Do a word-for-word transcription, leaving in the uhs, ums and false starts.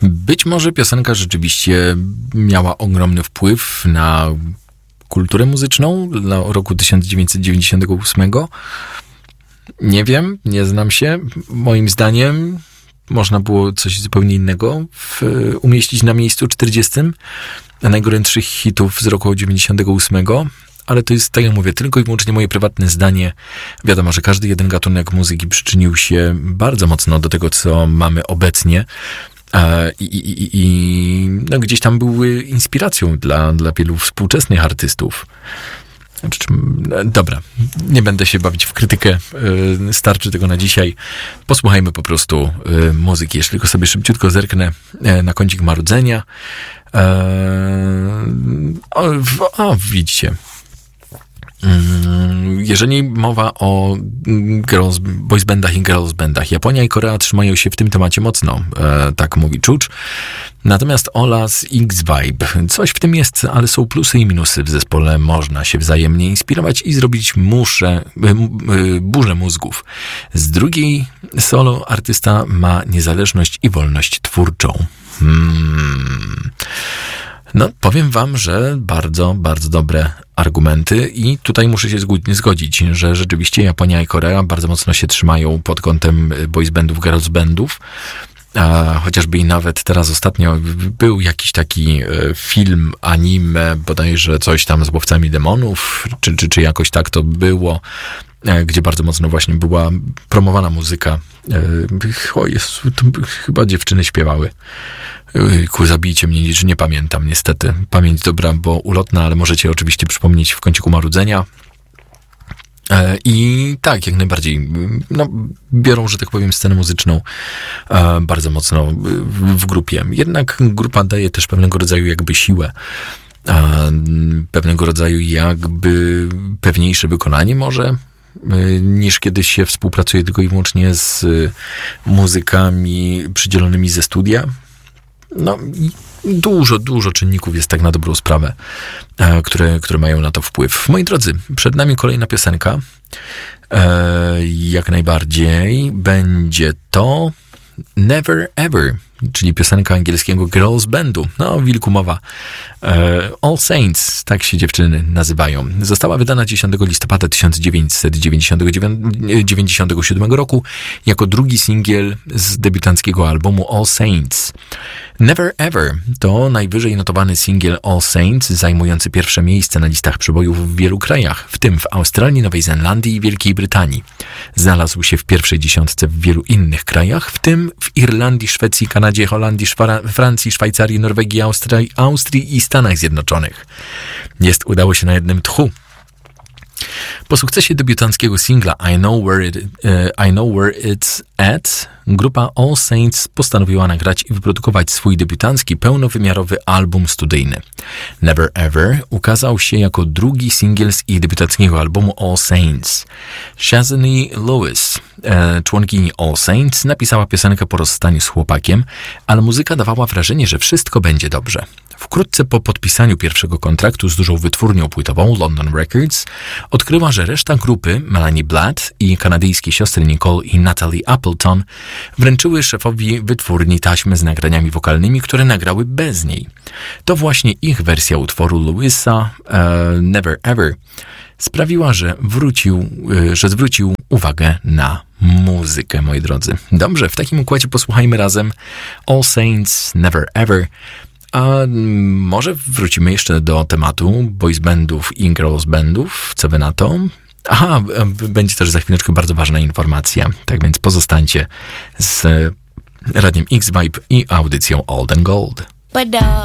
Być może piosenka rzeczywiście miała ogromny wpływ na kulturę muzyczną na roku tysiąc dziewięćset dziewięćdziesiątego ósmego. Nie wiem, nie znam się. Moim zdaniem można było coś zupełnie innego w, umieścić na miejscu czterdziestym najgorętszych hitów z roku dziewięćdziesiątego ósmego. Ale to jest, tak jak mówię, tylko i wyłącznie moje prywatne zdanie. Wiadomo, że każdy jeden gatunek muzyki przyczynił się bardzo mocno do tego, co mamy obecnie. I, i, i no, gdzieś tam były inspiracją dla, dla wielu współczesnych artystów. Dobra, nie będę się bawić w krytykę, starczy tego na dzisiaj. Posłuchajmy po prostu muzyki. Jeszcze tylko sobie szybciutko zerknę na kącik marudzenia. O, o widzicie. Jeżeli mowa o girls, boys bandach i girls bandach, Japonia i Korea trzymają się w tym temacie mocno, e, tak mówi Czucz. Natomiast Ola z X-Vibe, coś w tym jest, ale są plusy i minusy w zespole. Można się wzajemnie inspirować i zrobić muszę, e, e, burzę mózgów. Z drugiej, solo artysta ma niezależność i wolność twórczą. Hmm... No, powiem wam, że bardzo, bardzo dobre argumenty i tutaj muszę się zgodzić, że rzeczywiście Japonia i Korea bardzo mocno się trzymają pod kątem boys bandów, girls bandów. A chociażby i nawet teraz ostatnio był jakiś taki film, anime, bodajże coś tam z Łowcami Demonów, czy, czy, czy jakoś tak to było, gdzie bardzo mocno właśnie była promowana muzyka. O Jezu, to chyba dziewczyny śpiewały. Ku, zabijcie mnie, czy nie pamiętam niestety. Pamięć dobra, bo ulotna, ale możecie oczywiście przypomnieć w kąciku marudzenia. I tak, jak najbardziej, no, biorą, że tak powiem, scenę muzyczną bardzo mocno w, w grupie. Jednak grupa daje też pewnego rodzaju jakby siłę, pewnego rodzaju jakby pewniejsze wykonanie może, niż kiedy się współpracuje tylko i wyłącznie z muzykami przydzielonymi ze studia. No i dużo, dużo czynników jest tak na dobrą sprawę, które, które mają na to wpływ. Moi drodzy, przed nami kolejna piosenka. Jak najbardziej będzie to Never Ever, czyli piosenka angielskiego girls bandu. No, wilku mowa. All Saints, tak się dziewczyny nazywają. Została wydana dziesiątego listopada tysiąc dziewięćset dziewięćdziesiątego siódmego roku jako drugi singiel z debiutanckiego albumu All Saints. Never Ever to najwyżej notowany singiel All Saints, zajmujący pierwsze miejsce na listach przebojów w wielu krajach, w tym w Australii, Nowej Zelandii i Wielkiej Brytanii. Znalazł się w pierwszej dziesiątce w wielu innych krajach, w tym w Irlandii, Szwecji, Kanadzie, Holandii, Szwara- Francji, Szwajcarii, Norwegii, Austrii, Austrii i Stanach Zjednoczonych. Jest udało się na jednym tchu. Po sukcesie debiutanckiego singla I Know Where, it, uh, I Know Where It's At, grupa All Saints postanowiła nagrać i wyprodukować swój debiutancki, pełnowymiarowy album studyjny. Never Ever ukazał się jako drugi singiel z ich debiutanckiego albumu All Saints. Shazzy Lewis, e, członkini All Saints, napisała piosenkę po rozstaniu z chłopakiem, ale muzyka dawała wrażenie, że wszystko będzie dobrze. Wkrótce po podpisaniu pierwszego kontraktu z dużą wytwórnią płytową London Records odkryła, że reszta grupy, Melanie Blatt i kanadyjskie siostry Nicole i Natalie Appleton, wręczyły szefowi wytwórni taśmy z nagraniami wokalnymi, które nagrały bez niej. To właśnie ich wersja utworu Lewisa, uh, Never Ever, sprawiła, że wrócił, y, że zwrócił uwagę na muzykę, moi drodzy. Dobrze, w takim układzie posłuchajmy razem All Saints, Never Ever. A może wrócimy jeszcze do tematu boys bandów i girls bandów. Co wy na to? Aha, będzie też za chwileczkę bardzo ważna informacja. Tak więc pozostańcie z Radiem X-Vibe i audycją Old and Gold.